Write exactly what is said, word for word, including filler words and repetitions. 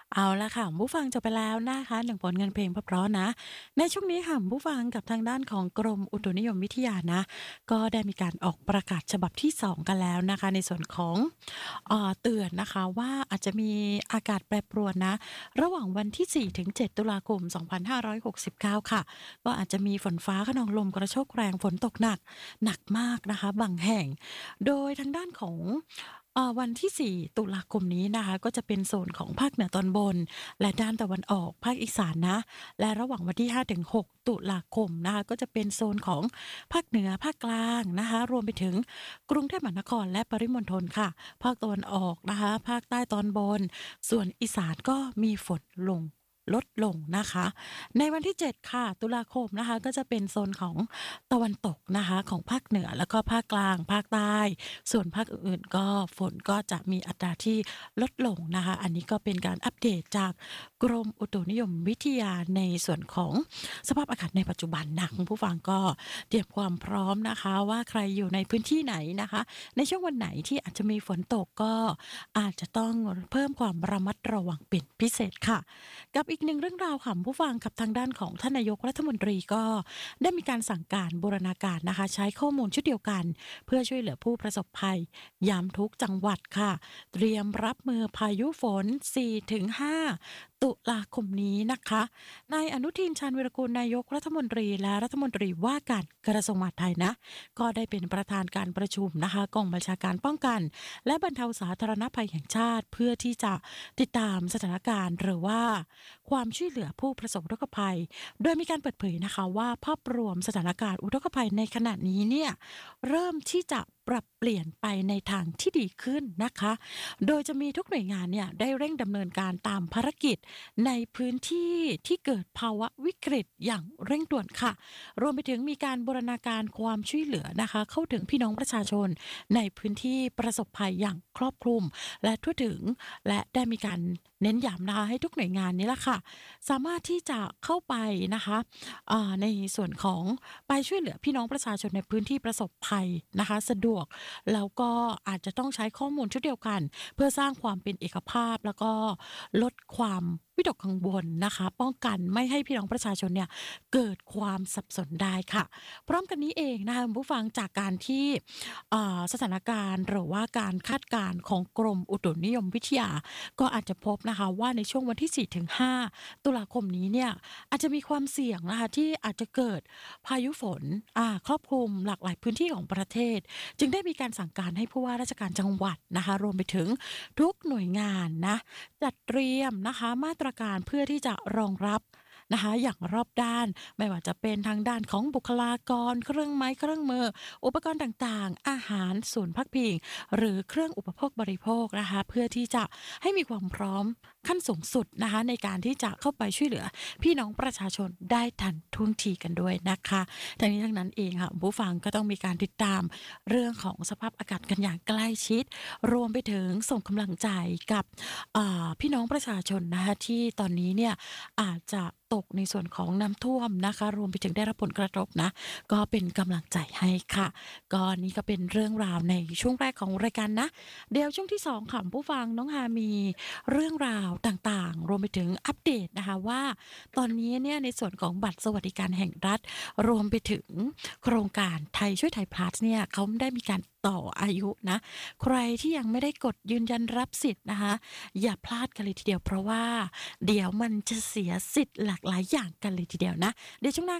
เอาละค่ะผู้ฟังจบไปแล้วนะคะหนึ่งผลงานเพลงเพราะๆนะในช่วงนี้ค่ะผู้ฟังกับทางด้านของกรมอุตุนิยมวิทยานะก็ได้มีการออกประกาศฉบับที่สองกันแล้วนะคะในส่วนของเอ่อเตือนนะคะว่าอาจจะมีอากาศแปรปรวนนะระหว่างวันที่สี่ถึงเจ็ดตุลาคมสองพันห้าร้อยหกสิบเก้าค่ะก็อาจจะมีฝนฟ้าคะนองลมกระโชกแรงฝนตกหนักหนักมากนะคะบางแห่งโดยทางด้านของเอ่อวันที่สี่ตุลาคมนี้นะคะก็จะเป็นโซนของภาคเหนือตอนบนและด้านตะวันออกภาคอีสานนะและระหว่างวันที่ห้าถึงหกตุลาคมนะคะก็จะเป็นโซนของภาคเหนือภาคกลางนะคะรวมไปถึงกรุงเทพมหานครและปริมณฑลค่ะภาคตะวันออกนะคะภาคใต้ตอนบนส่วนอีสานก็มีฝนลงลดลงนะคะในวันที่เจ็ดค่ะตุลาคมนะคะก็จะเป็นโซนของตะวันตกนะคะของภาคเหนือแล้วก็ภาคกลางภาคใต้ส่วนภาคอื่นๆก็ฝนก็จะมีอัตราที่ลดลงนะคะอันนี้ก็เป็นการอัปเดตจากกรมอุตุนิยมวิทยาในส่วนของสภาพอากาศในปัจจุบันนะคุณผู้ฟังก็เตรียมความพร้อมนะคะว่าใครอยู่ในพื้นที่ไหนนะคะในช่วงวันไหนที่อาจจะมีฝนตกก็อาจจะต้องเพิ่มความระมัดระวังเป็นพิเศษค่ะ กับอีกหนึ่งเรื่องราวค่ะผู้ฟังกับทางด้านของท่านนายกรัฐมนตรีก็ได้มีการสั่งการบูรณาการนะคะใช้ข้อมูลชุดเดียวกันเพื่อช่วยเหลือผู้ประสบภัยยามทุกจังหวัดค่ะเตรียมรับมือพายุฝน สี่ถึงห้า ตุลาคมนี้นะคะนายอนุทินชาญวิรากูลนายกรัฐมนตรีและรัฐมนตรีว่าการกระทรวงมหาดไทยนะก็ได้เป็นประธานการประชุมนะคะกองบัญชาการป้องกันและบรรเทาสาธารณภัยแห่งชาติเพื่อที่จะติดตามสถานการณ์หรือว่า ความช่วยเหลือผู้ประสบอุทกภัย โดยมีการเปิดเผยนะคะว่าภาพรวมสถานการณ์อุทกภัยในขณะนี้เนี่ยเริ่มที่จะปรับเปลี่ยนไปในทางที่ดีขึ้นนะคะ โดยจะมีทุกหน่วยงานเนี่ยได้เร่งดำเนินการตามภารกิจในพื้นที่ที่เกิดภาวะวิกฤตอย่างเร่งด่วนค่ะ รวมไปถึงมีการบูรณาการความช่วยเหลือนะคะเข้าถึงพี่น้องประชาชนในพื้นที่ประสบภัยอย่างครอบคลุมและทั่วถึงและได้มีการเน้นย้ำนะคะให้ทุกหน่วยงานนี้ละค่ะสามารถที่จะเข้าไปนะคะอ่าในส่วนของไปช่วยเหลือพี่น้องประชาชนในพื้นที่ประสบภัยนะคะสะดวกแล้วก็อาจจะต้องใช้ข้อมูลชุดเดียวกันเพื่อสร้างความเป็นเอกภาพแล้วก็ลดความวิตกกังวลนะคะป้องกันไม่ให้พี่น้องประชาชนเนี่ยเกิดความสับสนได้ค่ะพร้อมกันนี้เองนะคะคุณผู้ฟังจากการที่อ่าสถานการณ์หรือว่าการคาดการณ์ของกรมอุตุนิยมวิทยาก็อาจจะพบนะคะว่าในช่วงวันที่สี่ถึงห้าตุลาคมนี้เนี่ยอาจจะมีความเสี่ยงนะคะที่อาจจะเกิดพายุฝนอ่าครอบคลุมหลากหลายพื้นที่ของประเทศจึงได้มีการสั่งการให้ผู้ว่าราชการจังหวัดนะคะรวมไปถึงทุกหน่วยงานนะจัดเตรียมนะคะมาตรการเพื่อที่จะรองรับนะคะอย่างรอบด้านไม่ว่าจะเป็นทางด้านของบุคลากรเครื่องไม้เครื่องมืออุปกรณ์ต่างๆอาหารศูนย์พักพิงหรือเครื่องอุปโภคบริโภคนะคะเพื่อที่จะให้มีความพร้อมขั้นสูงสุดนะคะในการที่จะเข้าไปช่วยเหลือพี่น้องประชาชนได้ทันท่วงทีกันด้วยนะคะทั้งนี้ทั้งนั้นเองค่ะผู้ฟังก็ต้องมีการติดตามเรื่องของสภาพอากาศกันอย่างใกล้ชิดรวมไปถึงส่งกำลังใจกับอ่าพี่น้องประชาชนนะคะที่ตอนนี้เนี่ยอาจจะตกในส่วนของน้ำท่วมนะคะรวมไปถึงได้รับผลกระทบนะก็เป็นกำลังใจให้ค่ะก็นี่ก็เป็นเรื่องราวในช่วงแรกของรายการนะเดี๋ยวช่วงที่สองค่ะผู้ฟังน้องฮามีเรื่องราวต่างๆรวมไปถึงอัปเดตนะคะว่าตอนนี้เนี่ยในส่วนของบัตรสวัสดิการแห่งรัฐรวมไปถึงโครงการไทยช่วยไทยพลัสเนี่ยเขาได้มีการต่ออายุนะใครที่ยังไม่ได้กดยืนยันรับสิทธิ์นะคะอย่าพลาดกันเลยทีเดียวเพราะว่าเดี๋ยวมันจะเสียสิทธิ์หลากหลายอย่างกันเลยทีเดียวนะเดี๋ยวช่วงหน้า